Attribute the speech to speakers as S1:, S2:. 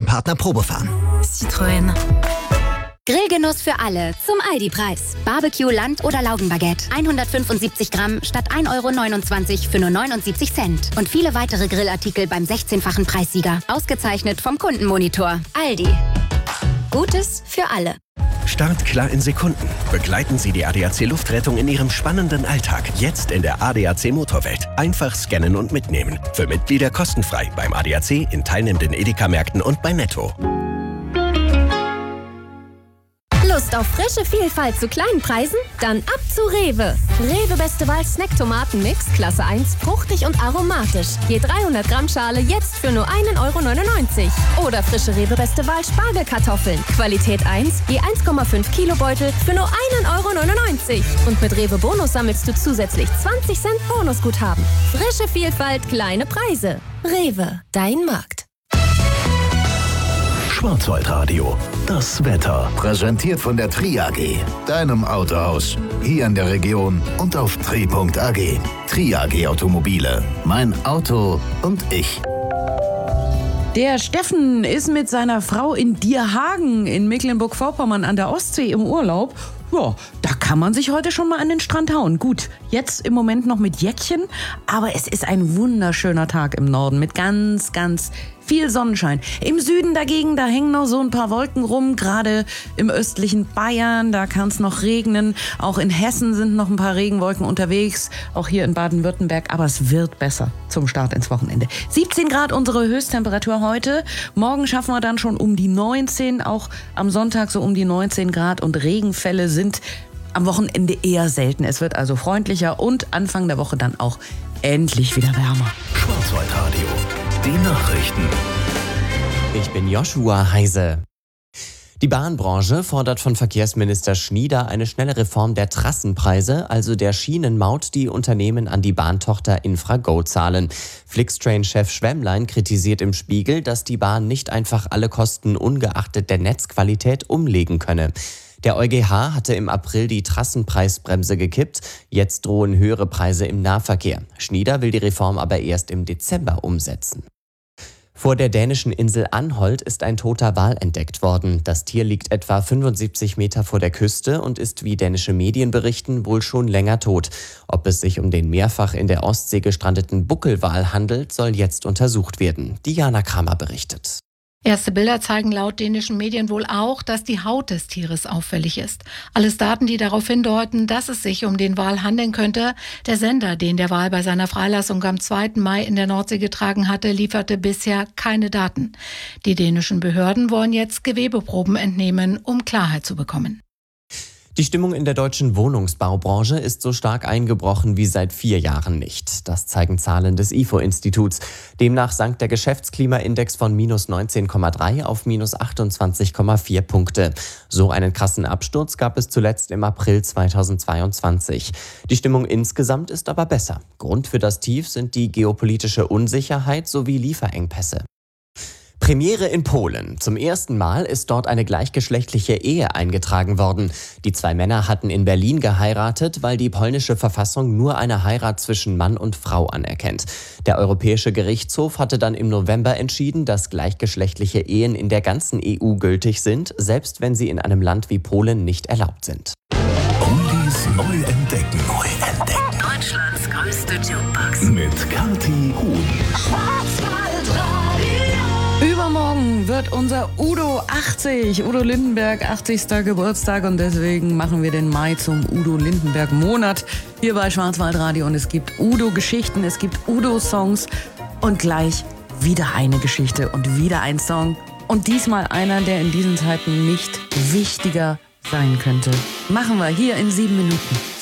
S1: Partner Probefahren.
S2: Citroën.
S3: Grillgenuss für alle zum Aldi-Preis. Barbecue, Land- oder Laugenbaguette. 175 Gramm statt 1,29 € für nur 79 Cent. Und viele weitere Grillartikel beim 16-fachen Preissieger. Ausgezeichnet vom Kundenmonitor. Aldi. Gutes für alle.
S4: Start klar in Sekunden. Begleiten Sie die ADAC Luftrettung in Ihrem spannenden Alltag. Jetzt in der ADAC Motorwelt. Einfach scannen und mitnehmen. Für Mitglieder kostenfrei beim ADAC, in teilnehmenden Edeka-Märkten und bei Netto.
S5: Lust auf frische Vielfalt zu kleinen Preisen? Dann ab zu Rewe. Rewe Beste Wahl Snack-Tomaten-Mix, Klasse 1, fruchtig und aromatisch. Je 300 Gramm Schale jetzt für nur 1,99 €. Oder frische Rewe Beste Wahl Spargelkartoffeln. Qualität 1, je 1,5 Kilo Beutel für nur 1,99 €. Und mit Rewe Bonus sammelst du zusätzlich 20 Cent Bonusguthaben. Frische Vielfalt, kleine Preise. Rewe, dein Markt.
S6: Schwarzwaldradio, das Wetter. Präsentiert von der Tri AG, deinem Autohaus. Hier in der Region und auf tri.ag. Tri AG Automobile. Mein Auto und ich.
S7: Der Steffen ist mit seiner Frau in Dierhagen in Mecklenburg-Vorpommern an der Ostsee im Urlaub. Ja, da kann man sich heute schon mal an den Strand hauen. Gut, jetzt im Moment noch mit Jäckchen, aber es ist ein wunderschöner Tag im Norden mit ganz, ganz viel Sonnenschein. Im Süden dagegen, da hängen noch so ein paar Wolken rum, gerade im östlichen Bayern, da kann es noch regnen. Auch in Hessen sind noch ein paar Regenwolken unterwegs, auch hier in Baden-Württemberg, aber es wird besser zum Start ins Wochenende. 17 Grad unsere Höchsttemperatur heute. Morgen schaffen wir dann schon um die 19, auch am Sonntag so um die 19 Grad und Regenfälle sind am Wochenende eher selten. Es wird also freundlicher und Anfang der Woche dann auch endlich wieder wärmer.
S6: Schwarzwaldradio, die Nachrichten.
S8: Ich bin Joshua Heise. Die Bahnbranche fordert von Verkehrsminister Schnieder eine schnelle Reform der Trassenpreise, also der Schienenmaut, die Unternehmen an die Bahntochter Infrago zahlen. Flixtrain-Chef Schwemmlein kritisiert im Spiegel, dass die Bahn nicht einfach alle Kosten ungeachtet der Netzqualität umlegen könne. Der EuGH hatte im April die Trassenpreisbremse gekippt. Jetzt drohen höhere Preise im Nahverkehr. Schnieder will die Reform aber erst im Dezember umsetzen. Vor der dänischen Insel Anholt ist ein toter Wal entdeckt worden. Das Tier liegt etwa 75 Meter vor der Küste und ist, wie dänische Medien berichten, wohl schon länger tot. Ob es sich um den mehrfach in der Ostsee gestrandeten Buckelwal handelt, soll jetzt untersucht werden. Diana Kramer berichtet.
S2: Erste Bilder zeigen laut dänischen Medien wohl auch, dass die Haut des Tieres auffällig ist. Alles Daten, die darauf hindeuten, dass es sich um den Wal handeln könnte. Der Sender, den der Wal bei seiner Freilassung am 2. Mai in der Nordsee getragen hatte, lieferte bisher keine Daten. Die dänischen Behörden wollen jetzt Gewebeproben entnehmen, um Klarheit zu bekommen.
S8: Die Stimmung in der deutschen Wohnungsbaubranche ist so stark eingebrochen wie seit 4 Jahren nicht. Das zeigen Zahlen des IFO-Instituts. Demnach sank der Geschäftsklimaindex von minus 19,3 auf minus 28,4 Punkte. So einen krassen Absturz gab es zuletzt im April 2022. Die Stimmung insgesamt ist aber besser. Grund für das Tief sind die geopolitische Unsicherheit sowie Lieferengpässe. Premiere in Polen. Zum ersten Mal ist dort eine gleichgeschlechtliche Ehe eingetragen worden. Die 2 Männer hatten in Berlin geheiratet, weil die polnische Verfassung nur eine Heirat zwischen Mann und Frau anerkennt. Der Europäische Gerichtshof hatte dann im November entschieden, dass gleichgeschlechtliche Ehen in der ganzen EU gültig sind, selbst wenn sie in einem Land wie Polen nicht erlaubt sind.
S6: Oldies neu entdecken.
S9: Deutschlands größte Jukebox.
S6: Mit Kathi Huhn.
S7: Übermorgen wird unser Udo 80, Udo Lindenberg 80. Geburtstag und deswegen machen wir den Mai zum Udo Lindenberg Monat hier bei Schwarzwaldradio und es gibt Udo-Geschichten, es gibt Udo-Songs und gleich wieder eine Geschichte und wieder ein Song und diesmal einer, der in diesen Zeiten nicht wichtiger sein könnte. Machen wir hier in 7 Minuten.